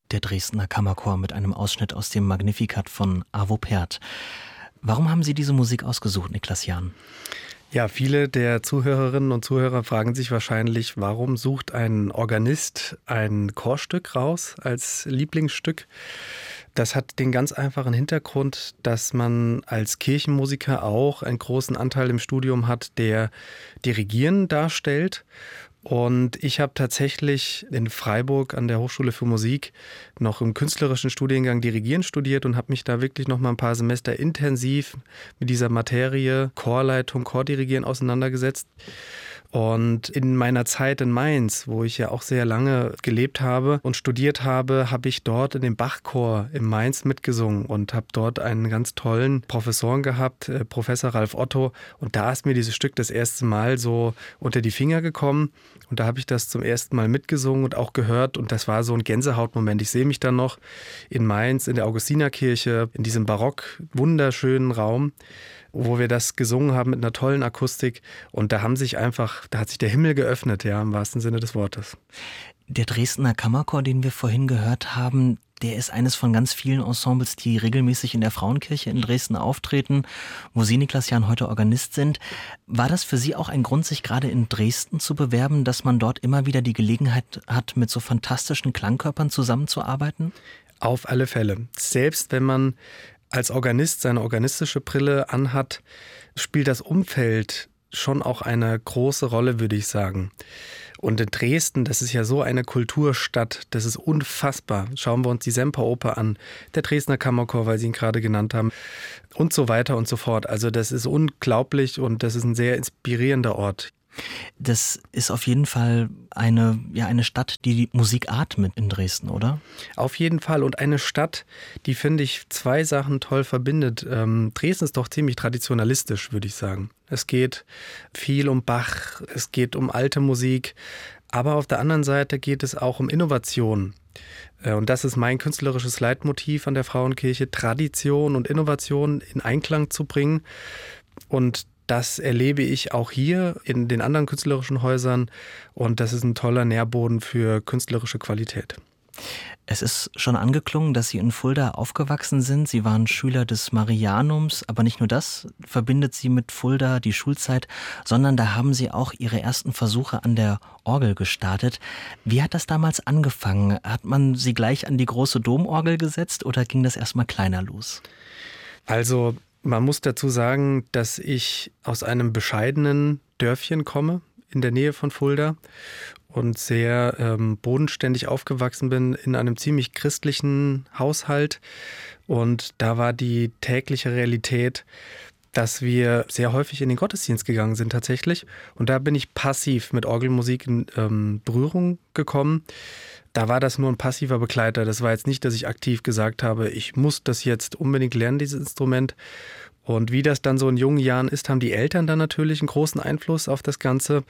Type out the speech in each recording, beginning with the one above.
Der Dresdner Kammerchor mit einem Ausschnitt aus dem Magnificat von Arvo Pärt. Warum haben Sie diese Musik ausgesucht, Niklas Jahn? Ja, viele der Zuhörerinnen und Zuhörer fragen sich wahrscheinlich, warum sucht ein Organist ein Chorstück raus als Lieblingsstück? Das hat den ganz einfachen Hintergrund, dass man als Kirchenmusiker auch einen großen Anteil im Studium hat, der Dirigieren darstellt. Und ich habe tatsächlich in Freiburg an der Hochschule für Musik noch im künstlerischen Studiengang Dirigieren studiert und habe mich da wirklich noch mal ein paar Semester intensiv mit dieser Materie Chorleitung, Chordirigieren auseinandergesetzt. Und in meiner Zeit in Mainz, wo ich ja auch sehr lange gelebt habe und studiert habe, habe ich dort in dem Bachchor in Mainz mitgesungen und habe dort einen ganz tollen Professoren gehabt, Professor Ralf Otto. Und da ist mir dieses Stück das erste Mal so unter die Finger gekommen. Und da habe ich das zum ersten Mal mitgesungen und auch gehört. Und das war so ein Gänsehautmoment. Ich sehe mich dann noch in Mainz in der Augustinerkirche, in diesem barock wunderschönen Raum, wo wir das gesungen haben mit einer tollen Akustik. Und da hat sich der Himmel geöffnet, ja, im wahrsten Sinne des Wortes. Der Dresdner Kammerchor, den wir vorhin gehört haben, der ist eines von ganz vielen Ensembles, die regelmäßig in der Frauenkirche in Dresden auftreten, wo Sie, Niklas Jahn, heute Organist sind. War das für Sie auch ein Grund, sich gerade in Dresden zu bewerben, dass man dort immer wieder die Gelegenheit hat, mit so fantastischen Klangkörpern zusammenzuarbeiten? Auf alle Fälle. Selbst wenn man als Organist seine organistische Brille anhat, spielt das Umfeld schon auch eine große Rolle, würde ich sagen. Und in Dresden, das ist ja so eine Kulturstadt, das ist unfassbar. Schauen wir uns die Semperoper an, der Dresdner Kammerchor, weil Sie ihn gerade genannt haben, und so weiter und so fort. Also das ist unglaublich und das ist ein sehr inspirierender Ort. Das ist auf jeden Fall eine Stadt, die Musik atmet in Dresden, oder? Auf jeden Fall. Und eine Stadt, die, finde ich, zwei Sachen toll verbindet. Dresden ist doch ziemlich traditionalistisch, würde ich sagen. Es geht viel um Bach, es geht um alte Musik, aber auf der anderen Seite geht es auch um Innovation. Und das ist mein künstlerisches Leitmotiv an der Frauenkirche, Tradition und Innovation in Einklang zu bringen. Und das erlebe ich auch hier in den anderen künstlerischen Häusern und das ist ein toller Nährboden für künstlerische Qualität. Es ist schon angeklungen, dass Sie in Fulda aufgewachsen sind. Sie waren Schüler des Marianums, aber nicht nur das verbindet Sie mit Fulda, die Schulzeit, sondern da haben Sie auch Ihre ersten Versuche an der Orgel gestartet. Wie hat das damals angefangen? Hat man Sie gleich an die große Domorgel gesetzt oder ging das erstmal kleiner los? Also man muss dazu sagen, dass ich aus einem bescheidenen Dörfchen komme, in der Nähe von Fulda und sehr bodenständig aufgewachsen bin in einem ziemlich christlichen Haushalt. Und da war die tägliche Realität, dass wir sehr häufig in den Gottesdienst gegangen sind tatsächlich. Und da bin ich passiv mit Orgelmusik in Berührung gekommen. Da war das nur ein passiver Begleiter. Das war jetzt nicht, dass ich aktiv gesagt habe, ich muss das jetzt unbedingt lernen, dieses Instrument. Und wie das dann so in jungen Jahren ist, haben die Eltern dann natürlich einen großen Einfluss auf das Ganze.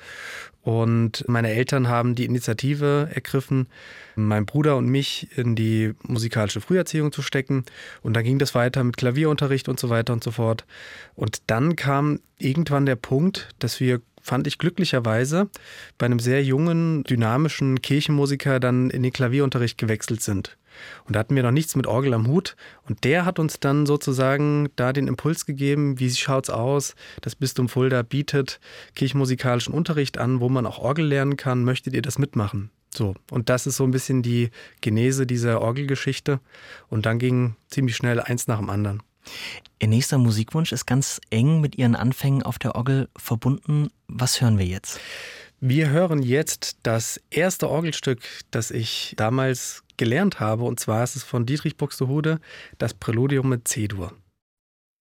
Und meine Eltern haben die Initiative ergriffen, meinen Bruder und mich in die musikalische Früherziehung zu stecken. Und dann ging das weiter mit Klavierunterricht und so weiter und so fort. Und dann kam irgendwann der Punkt, dass wir, fand ich glücklicherweise, bei einem sehr jungen, dynamischen Kirchenmusiker dann in den Klavierunterricht gewechselt sind. Und da hatten wir noch nichts mit Orgel am Hut. Und der hat uns dann sozusagen da den Impuls gegeben, wie schaut's aus? Das Bistum Fulda bietet kirchenmusikalischen Unterricht an, wo man auch Orgel lernen kann. Möchtet ihr das mitmachen? So. Und das ist so ein bisschen die Genese dieser Orgelgeschichte. Und dann ging ziemlich schnell eins nach dem anderen. Ihr nächster Musikwunsch ist ganz eng mit Ihren Anfängen auf der Orgel verbunden. Was hören wir jetzt? Wir hören jetzt das erste Orgelstück, das ich damals gelernt habe. Und zwar ist es von Dietrich Buxtehude, das Präludium mit C-Dur.